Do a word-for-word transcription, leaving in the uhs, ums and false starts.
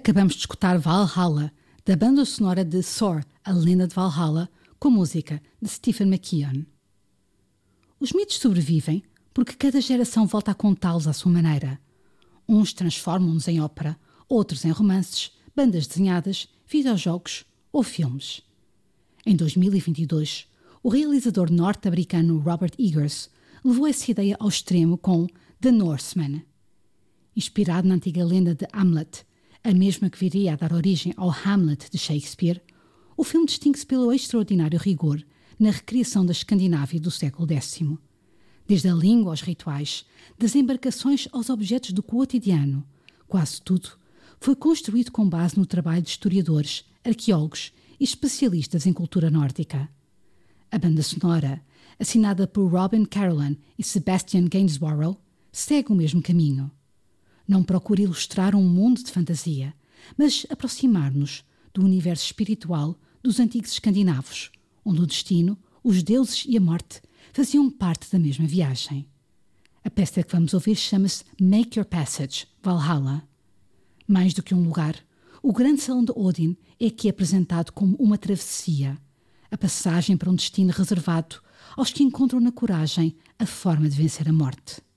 Acabamos de escutar Valhalla, da banda sonora de Thor, a lenda de Valhalla, com música de Stephen McKeon. Os mitos sobrevivem porque cada geração volta a contá-los à sua maneira. Uns transformam-nos em ópera, outros em romances, bandas desenhadas, videojogos ou filmes. Em dois mil e vinte e dois, o realizador norte-americano Robert Eggers levou essa ideia ao extremo com The Northman. Inspirado na antiga lenda de Hamlet, a mesma que viria a dar origem ao Hamlet de Shakespeare, o filme distingue-se pelo extraordinário rigor na recriação da Escandinávia do século décimo. Desde a língua aos rituais, das embarcações aos objetos do cotidiano, quase tudo foi construído com base no trabalho de historiadores, arqueólogos e especialistas em cultura nórdica. A banda sonora, assinada por Robin Carolan e Sebastian Gainsborough, segue o mesmo caminho. Não procura ilustrar um mundo de fantasia, mas aproximar-nos do universo espiritual dos antigos escandinavos, onde o destino, os deuses e a morte faziam parte da mesma viagem. A peça que vamos ouvir chama-se Make Your Passage, Valhalla. Mais do que um lugar, o grande salão de Odin é aqui apresentado como uma travessia, a passagem para um destino reservado aos que encontram na coragem a forma de vencer a morte.